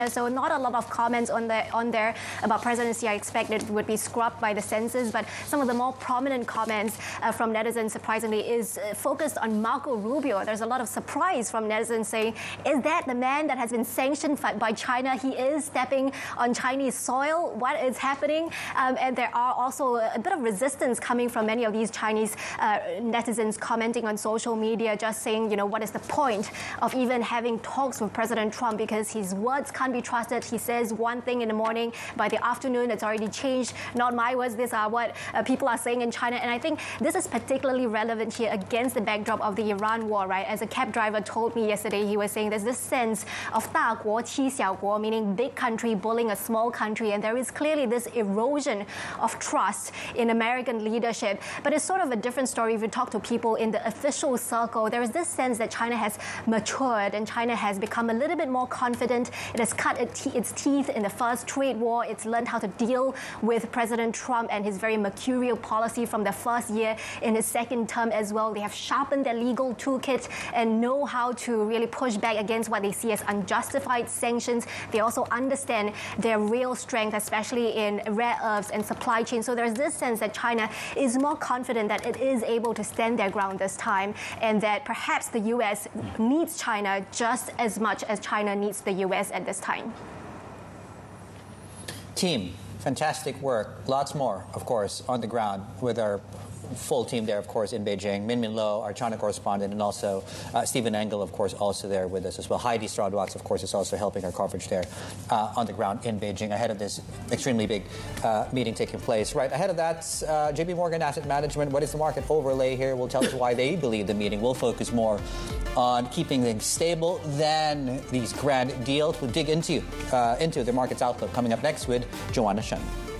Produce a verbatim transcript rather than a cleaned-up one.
So not a lot of comments on, the, on there about President Xi. I expect it would be scrubbed by the censors, but some of the more prominent comments uh, from netizens, surprisingly, is uh, focused on Marco Rubio. There's a lot of surprise from netizens saying, is that the man that has been sanctioned by China? He is stepping on Chinese soil. What is happening? Um, and there are also a bit of resistance coming from many of these Chinese uh, netizens commenting on social media, just saying, you know, what is the point of even having talks with President Trump, because his words can't be trusted. He says one thing in the morning, by the afternoon it's already changed. Not my words, these are what uh, people are saying in China. And I think this is particularly relevant here against the backdrop of the Iran war, right? As a cab driver told me yesterday, he was saying there's this sense of 大国欺小国, meaning big country bullying a small country, and there is clearly this erosion of trust in American leadership. But it's sort of a different story if you talk to people in the official circle. There is this sense that China has matured and China has become a little bit more confident. It has cut its teeth in the first trade war. It's learned how to deal with President Trump and his very mercurial policy from the first year in his second term as well. They have sharpened their legal toolkit and know how to really push back against what they see as unjustified sanctions. They also understand their real strength, especially in rare earths and supply chain. So there's this sense that China is more confident that it is able to stand their ground this time, and that perhaps the U S needs China just as much as China needs the U S at this time. Team, fantastic work. Lots more, of course, on the ground with our full team there, of course, in Beijing. Min Min Lo, our China correspondent, and also uh, Stephen Engel, of course, also there with us as well. Heidi Stroud-Watts, of course, is also helping our coverage there uh, on the ground in Beijing ahead of this extremely big uh, meeting taking place. Right, ahead of that, uh, J P Morgan Asset Management, what is the market overlay here? Will tell us why they believe the meeting will focus more on keeping things stable than these grand deals. We'll dig into, uh, into the market's outlook coming up next with Joanna Shen.